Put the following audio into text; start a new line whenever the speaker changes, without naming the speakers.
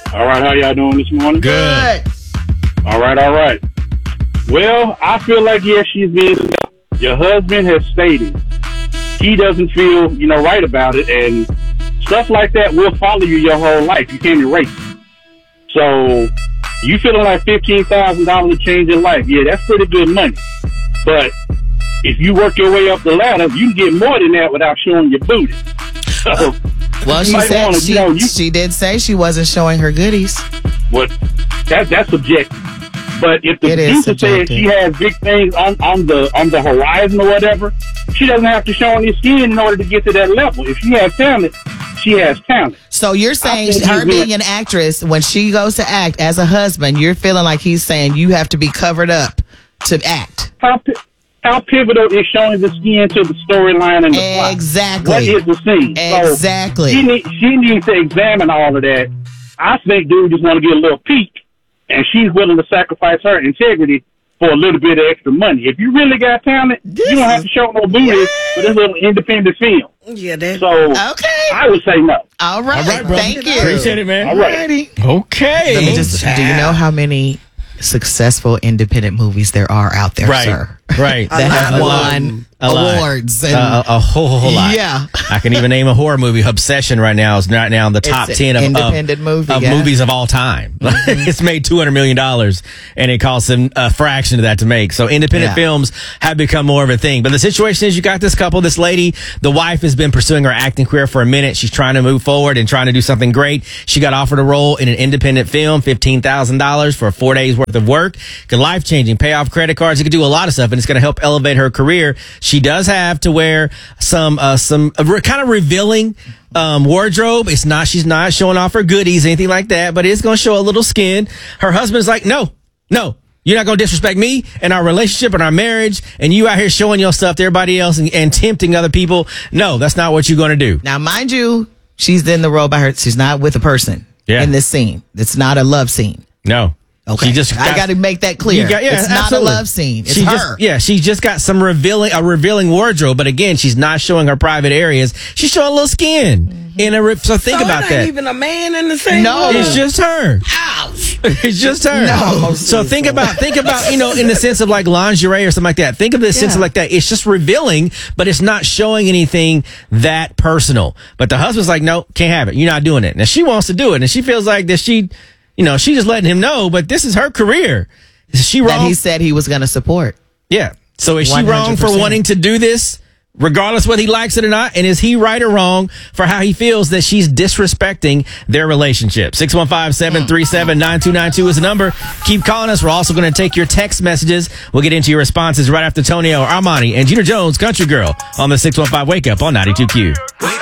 All right, how y'all doing this morning?
Good.
All right. Well, I feel like, yes, she's being... Your husband has stated he doesn't feel, right about it, and stuff like that will follow you your whole life. You can't erase it. So, you feeling like $15,000 to change your life, yeah, that's pretty good money. But if you work your way up the ladder, you can get more than that without showing your booty. So,
well, she said she did say she wasn't showing her goodies.
What? That's subjective. But if the producer says she has big things on the horizon or whatever, she doesn't have to show any skin in order to get to that level. If she has talent, she has talent.
So you're saying her being an actress, when she goes to act as a husband, you're feeling like he's saying you have to be covered up to act.
How pivotal is showing the skin to the storyline and the plot?
Exactly.
What is the scene?
Exactly.
So she needs to examine all of that. I think dude just want to get a little peek, and she's willing to sacrifice her integrity for a little bit of extra money. If you really got talent, you don't have to show no booty for this little independent film.
Yeah, that's...
So, I would say no.
All right,
bro.
Thank you.
Appreciate it, man.
All right.
Okay.
Let me do you know how many successful independent movies there are out there, sir?
Right.
That have won awards.
A whole lot.
Yeah.
I can even name a horror movie. Obsession right now is right now in the top 10 of
independent
movies of all time.
Mm-hmm.
It's made $200 million, and it costs them a fraction of that to make. So independent films have become more of a thing. But the situation is, you got this couple, this lady, the wife has been pursuing her acting career for a minute. She's trying to move forward and trying to do something great. She got offered a role in an independent film, $15,000 for 4 days worth of work. Life-changing, pay off credit cards. It could do a lot of stuff, and it's going to help elevate her career. She does have to wear some kind of revealing wardrobe. She's not showing off her goodies, anything like that, but it's going to show a little skin. Her husband's like, no, you're not going to disrespect me and our relationship and our marriage, and you out here showing your stuff to everybody else and tempting other people. No, that's not what you're going to do.
Now, mind you, she's in the role by her. She's not with a person in this scene. It's not a love scene.
No.
Okay, I got to make that clear. It's not a love scene. It's her.
She's just got a revealing wardrobe, but again, she's not showing her private areas. She's showing a little skin. So think about that.
Ain't even a man in the same.
No, it's just her.
Ouch!
It's just her.
No.
So think about in the sense of like lingerie or something like that. Think of the sense of like that. It's just revealing, but it's not showing anything that personal. But the husband's like, no, can't have it. You're not doing it. Now she wants to do it, and she feels like that she's just letting him know, but this is her career. Is she wrong?
That he said he was going to support.
Yeah. So is she wrong for wanting to do this, regardless whether he likes it or not? And is he right or wrong for how he feels that she's disrespecting their relationship? 615-737-9292 is the number. Keep calling us. We're also going to take your text messages. We'll get into your responses right after Tonio Armani and Jeter Jones, Country Girl, on the 615 Wake Up on 92Q.